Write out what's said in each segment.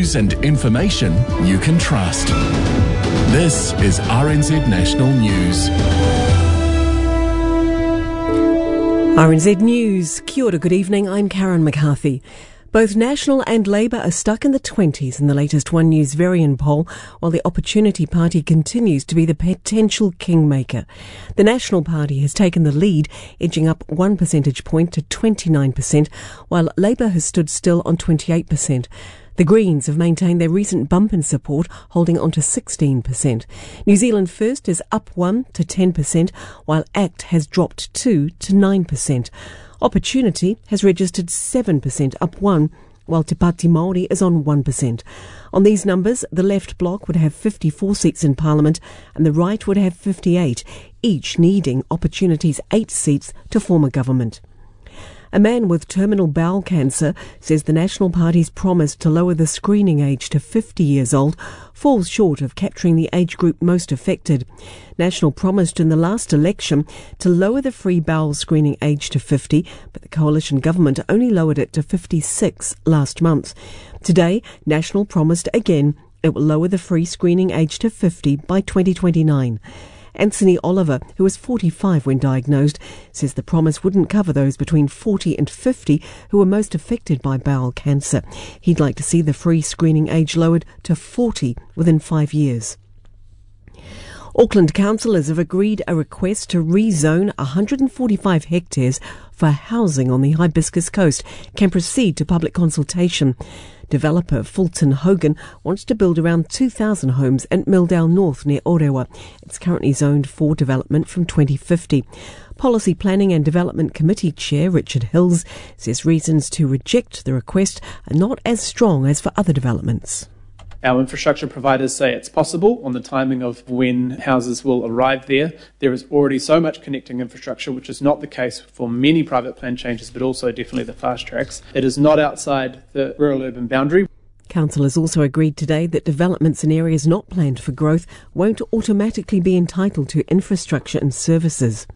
news and information you can trust. This is RNZ National News. RNZ News. Kia ora, good evening. I'm Karen McCarthy. Both National and Labour are stuck in the 20s in the latest One News Varian poll, while the Opportunity Party continues to be the potential kingmaker. The National Party has taken the lead, edging up 1 percentage point to 29%, while Labour has stood still on 28%. The Greens have maintained their recent bump in support, holding on to 16%. New Zealand First is up 1 to 10%, while ACT has dropped 2 to 9%. Opportunity has registered 7%, up 1, while Te Pāti Māori is on 1%. On these numbers, the Left Bloc would have 54 seats in Parliament and the Right would have 58, each needing Opportunity's 8 seats to form a government. A man with terminal bowel cancer says the National Party's promise to lower the screening age to 50 years old falls short of capturing the age group most affected. National promised in the last election to lower the free bowel screening age to 50, but the coalition government only lowered it to 56 last month. Today, National promised again it will lower the free screening age to 50 by 2029. Anthony Oliver, who was 45 when diagnosed, says the promise wouldn't cover those between 40 and 50 who were most affected by bowel cancer. He'd like to see the free screening age lowered to 40 within 5 years. Auckland councillors have agreed a request to rezone 145 hectares for housing on the Hibiscus Coast can proceed to public consultation. Developer Fulton Hogan wants to build around 2,000 homes at Milldale North near Orewa. It's currently zoned for development from 2050. Policy Planning and Development Committee Chair Richard Hills says reasons to reject the request are not as strong as for other developments. Our infrastructure providers say it's possible on the timing of when houses will arrive there. There is already so much connecting infrastructure, which is not the case for many private plan changes, but also definitely the fast tracks. It is not outside the rural-urban boundary. Councillors also agreed today that developments in areas not planned for growth won't automatically be entitled to infrastructure and services.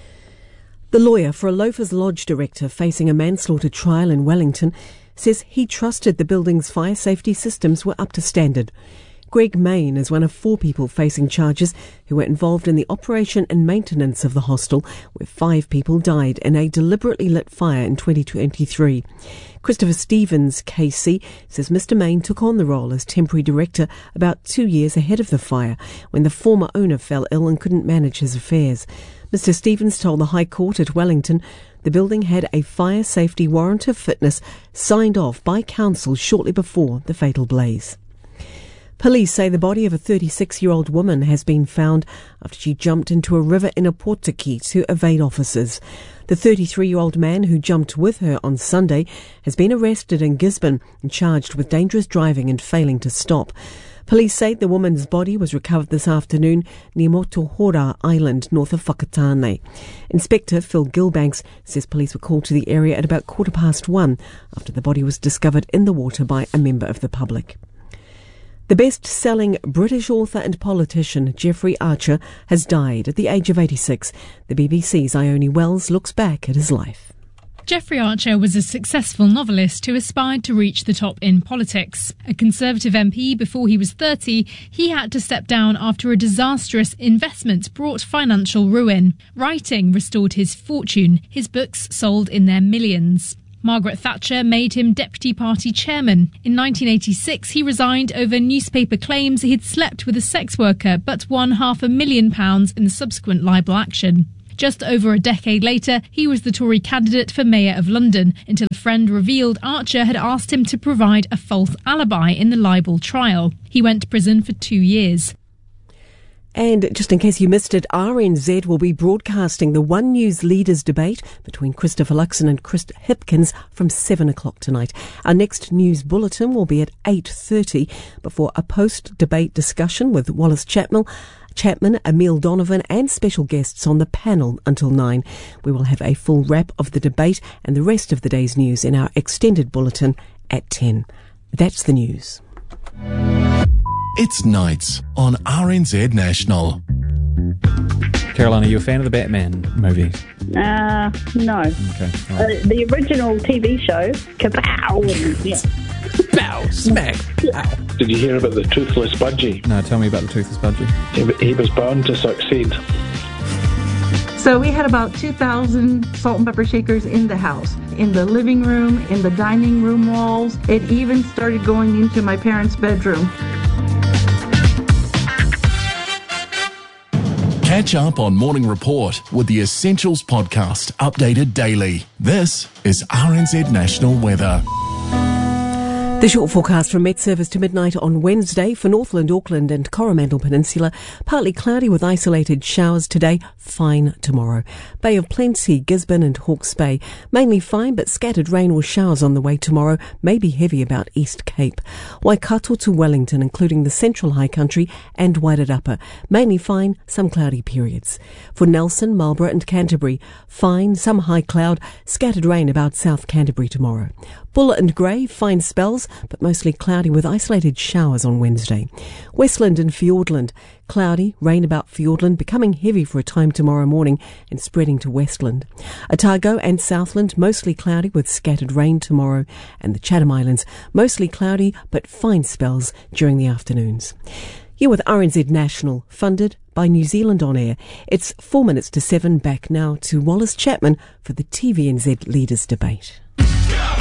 The lawyer for a Loafers Lodge director facing a manslaughter trial in Wellington says he trusted the building's fire safety systems were up to standard. Greg Main is one of 4 people facing charges who were involved in the operation and maintenance of the hostel, where 5 people died in a deliberately lit fire in 2023. Christopher Stevens, KC, says Mr Main took on the role as temporary director about 2 years ahead of the fire, when the former owner fell ill and couldn't manage his affairs. Mr Stevens told the High Court at Wellington the building had a fire safety warrant of fitness signed off by council shortly before the fatal blaze. Police say the body of a 36-year-old woman has been found after she jumped into a river in Opotiki to evade officers. The 33-year-old man who jumped with her on Sunday has been arrested in Gisborne and charged with dangerous driving and failing to stop. Police say the woman's body was recovered this afternoon near Motohora Island, north of Whakatane. Inspector Phil Gilbanks says police were called to the area at about 1:15 after the body was discovered in the water by a member of the public. The best-selling British author and politician Jeffrey Archer has died at the age of 86. The BBC's Ione Wells looks back at his life. Jeffrey Archer was a successful novelist who aspired to reach the top in politics. A Conservative MP before he was 30, he had to step down after a disastrous investment brought financial ruin. Writing restored his fortune. His books sold in their millions. Margaret Thatcher made him deputy party chairman. In 1986, he resigned over newspaper claims he'd slept with a sex worker but won £500,000 in the subsequent libel action. Just over a decade later, he was the Tory candidate for Mayor of London until a friend revealed Archer had asked him to provide a false alibi in the libel trial. He went to prison for 2 years. And just in case you missed it, RNZ will be broadcasting the One News Leaders debate between Christopher Luxon and Chris Hipkins from 7 o'clock tonight. Our next news bulletin will be at 8:30 before a post-debate discussion with Wallace Chapman, Emile Donovan and special guests on the panel until 9. We will have a full wrap of the debate and the rest of the day's news in our extended bulletin at 10. That's the news. It's Nights on RNZ National. Caroline, are you a fan of the Batman movies? No. Okay. Right. The original TV show, Kapow! Yeah. pow, smack, pow. Did you hear about the toothless budgie? No, tell me about the toothless budgie. He was bound to succeed. So we had about 2,000 salt and pepper shakers in the house, in the living room, in the dining room walls. It even started going into my parents' bedroom. Catch up on Morning Report with the Essentials podcast, updated daily. This is RNZ National Weather. The short forecast from Met Service to midnight on Wednesday for Northland, Auckland and Coromandel Peninsula. Partly cloudy with isolated showers today, fine tomorrow. Bay of Plenty, Gisborne and Hawke's Bay. Mainly fine but scattered rain or showers on the way tomorrow, maybe heavy about East Cape. Waikato to Wellington, including the Central High Country and Wairarapa. Mainly fine, some cloudy periods. For Nelson, Marlborough and Canterbury, fine, some high cloud, scattered rain about South Canterbury tomorrow. Bull and Grey, fine spells, but mostly cloudy with isolated showers on Wednesday. Westland and Fiordland, cloudy, rain about Fiordland, becoming heavy for a time tomorrow morning and spreading to Westland. Otago and Southland, mostly cloudy with scattered rain tomorrow. And the Chatham Islands, mostly cloudy but fine spells during the afternoons. You're with RNZ National, funded by New Zealand On Air. It's 4 minutes to 7, back now to Wallace Chapman for the TVNZ Leaders Debate.